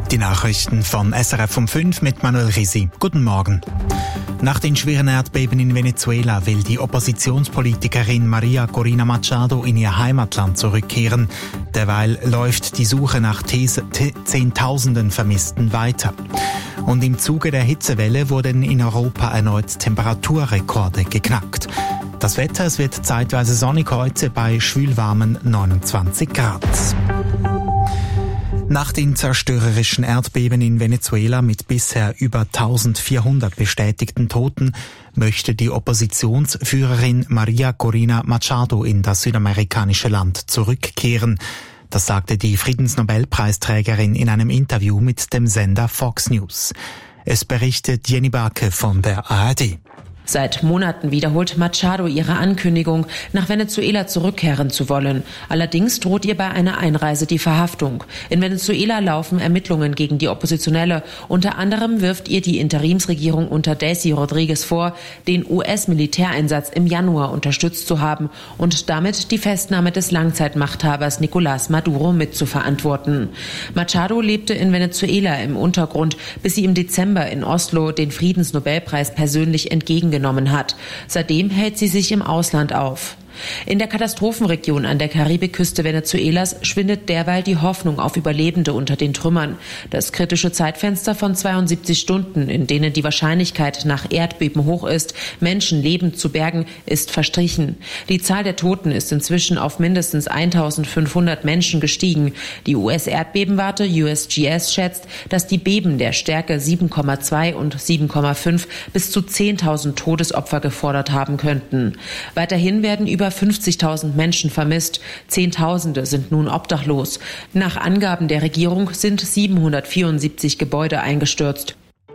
Die Nachrichten von SRF um 5 mit Manuel Risi. Guten Morgen. Nach den schweren Erdbeben in Venezuela will die Oppositionspolitikerin María Corina Machado in ihr Heimatland zurückkehren. Derweil läuft die Suche nach Zehntausenden Vermissten weiter. Und im Zuge der Hitzewelle wurden in Europa erneut Temperaturrekorde geknackt. Das Wetter, es wird zeitweise sonnig heute bei schwülwarmen 29 Grad. Nach den zerstörerischen Erdbeben in Venezuela mit bisher über 1400 bestätigten Toten möchte die Oppositionsführerin María Corina Machado in das südamerikanische Land zurückkehren. Das sagte die Friedensnobelpreisträgerin in einem Interview mit dem Sender Fox News. Es berichtet Jenny Barke von der ARD. Seit Monaten wiederholt Machado ihre Ankündigung, nach Venezuela zurückkehren zu wollen. Allerdings droht ihr bei einer Einreise die Verhaftung. In Venezuela laufen Ermittlungen gegen die Oppositionelle. Unter anderem wirft ihr die Interimsregierung unter Delcy Rodríguez vor, den US-Militäreinsatz im Januar unterstützt zu haben und damit die Festnahme des Langzeitmachthabers Nicolás Maduro mitzuverantworten. Machado lebte in Venezuela im Untergrund, bis sie im Dezember in Oslo den Friedensnobelpreis persönlich entgegengenommen hat. Seitdem hält sie sich im Ausland auf. In der Katastrophenregion an der Karibikküste Venezuelas schwindet derweil die Hoffnung auf Überlebende unter den Trümmern. Das kritische Zeitfenster von 72 Stunden, in denen die Wahrscheinlichkeit nach Erdbeben hoch ist, Menschen lebend zu bergen, ist verstrichen. Die Zahl der Toten ist inzwischen auf mindestens 1500 Menschen gestiegen. Die US-Erdbebenwarte USGS schätzt, dass die Beben der Stärke 7,2 und 7,5 bis zu 10.000 Todesopfer gefordert haben könnten. Weiterhin werden über 50.000 Menschen vermisst. Zehntausende sind nun obdachlos. Nach Angaben der Regierung sind 774 Gebäude eingestürzt.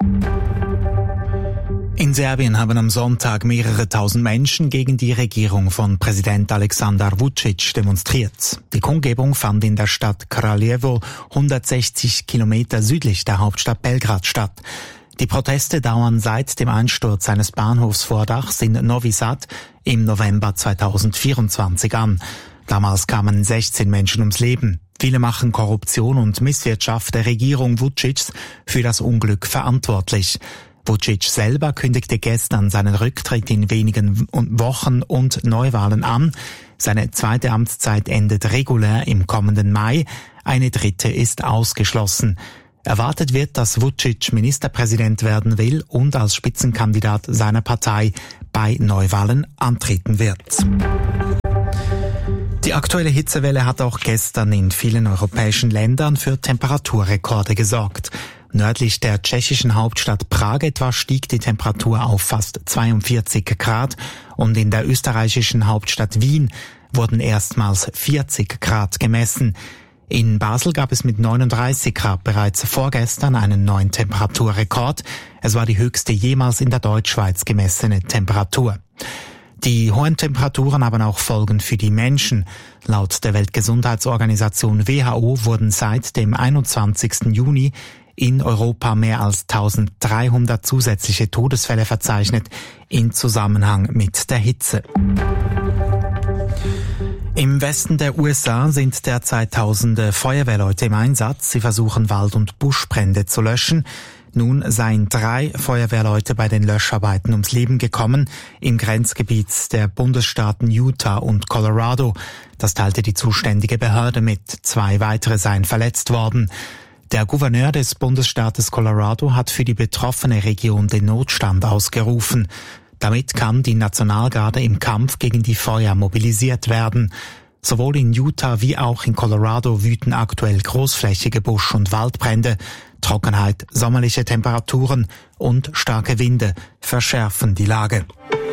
In Serbien haben am Sonntag mehrere tausend Menschen gegen die Regierung von Präsident Aleksandar Vučić demonstriert. Die Kundgebung fand in der Stadt Kraljevo, 160 Kilometer südlich der Hauptstadt Belgrad statt. Die Proteste dauern seit dem Einsturz eines Bahnhofsvordachs in Novi Sad im November 2024 an. Damals kamen 16 Menschen ums Leben. Viele machen Korruption und Misswirtschaft der Regierung Vučićs für das Unglück verantwortlich. Vučić selber kündigte gestern seinen Rücktritt in wenigen Wochen und Neuwahlen an. Seine zweite Amtszeit endet regulär im kommenden Mai. Eine dritte ist ausgeschlossen. Erwartet wird, dass Vučić Ministerpräsident werden will und als Spitzenkandidat seiner Partei bei Neuwahlen antreten wird. Die aktuelle Hitzewelle hat auch gestern in vielen europäischen Ländern für Temperaturrekorde gesorgt. Nördlich der tschechischen Hauptstadt Prag etwa stieg die Temperatur auf fast 42 Grad und in der österreichischen Hauptstadt Wien wurden erstmals 40 Grad gemessen. In Basel gab es mit 39 Grad bereits vorgestern einen neuen Temperaturrekord. Es war die höchste jemals in der Deutschschweiz gemessene Temperatur. Die hohen Temperaturen haben auch Folgen für die Menschen. Laut der Weltgesundheitsorganisation WHO wurden seit dem 21. Juni in Europa mehr als 1300 zusätzliche Todesfälle verzeichnet in Zusammenhang mit der Hitze. Im Westen der USA sind derzeit tausende Feuerwehrleute im Einsatz. Sie versuchen Wald- und Buschbrände zu löschen. Nun seien 3 Feuerwehrleute bei den Löscharbeiten ums Leben gekommen im Grenzgebiet der Bundesstaaten Utah und Colorado. Das teilte die zuständige Behörde mit. 2 weitere seien verletzt worden. Der Gouverneur des Bundesstaates Colorado hat für die betroffene Region den Notstand ausgerufen. Damit kann die Nationalgarde im Kampf gegen die Feuer mobilisiert werden. Sowohl in Utah wie auch in Colorado wüten aktuell großflächige Busch- und Waldbrände. Trockenheit, sommerliche Temperaturen und starke Winde verschärfen die Lage.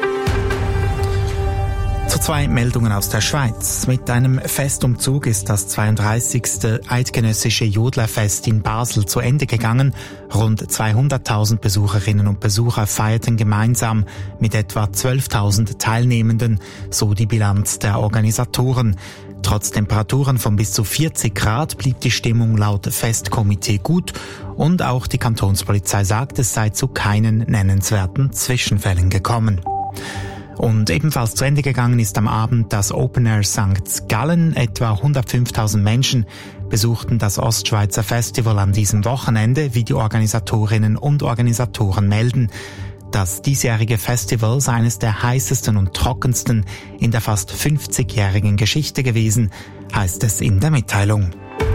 Zu 2 Meldungen aus der Schweiz. Mit einem Festumzug ist das 32. Eidgenössische Jodlerfest in Basel zu Ende gegangen. Rund 200.000 Besucherinnen und Besucher feierten gemeinsam mit etwa 12.000 Teilnehmenden, so die Bilanz der Organisatoren. Trotz Temperaturen von bis zu 40 Grad blieb die Stimmung laut Festkomitee gut und auch die Kantonspolizei sagt, es sei zu keinen nennenswerten Zwischenfällen gekommen. Und ebenfalls zu Ende gegangen ist am Abend das Open Air St. Gallen. Etwa 105.000 Menschen besuchten das Ostschweizer Festival an diesem Wochenende, wie die Organisatorinnen und Organisatoren melden. Das diesjährige Festival sei eines der heißesten und trockensten in der fast 50-jährigen Geschichte gewesen, heißt es in der Mitteilung.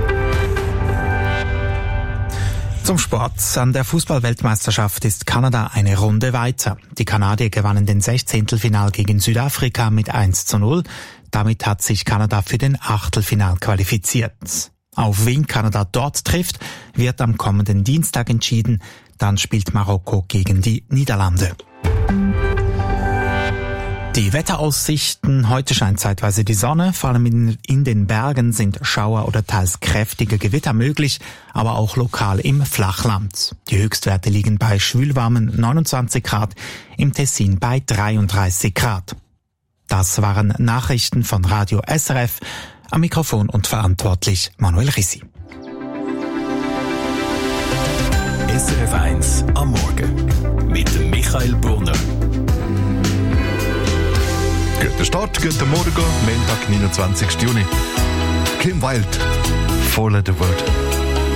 Zum Sport. An der Fußball-Weltmeisterschaft ist Kanada eine Runde weiter. Die Kanadier gewannen den 16. gegen Südafrika mit 1:0. Damit hat sich Kanada für den Achtelfinal qualifiziert. Auf wen Kanada dort trifft, wird am kommenden Dienstag entschieden. Dann spielt Marokko gegen die Niederlande. Die Wetteraussichten: Heute scheint zeitweise die Sonne, vor allem in den Bergen sind Schauer oder teils kräftige Gewitter möglich, aber auch lokal im Flachland. Die Höchstwerte liegen bei schwülwarmen 29 Grad, im Tessin bei 33 Grad. Das waren Nachrichten von Radio SRF, am Mikrofon und verantwortlich Manuel Rissi. SRF 1 am Morgen mit dem Michael Brunner. Guten Start, guten Morgen, Montag, 29. Juni. Kim Wilde, Fall of the World.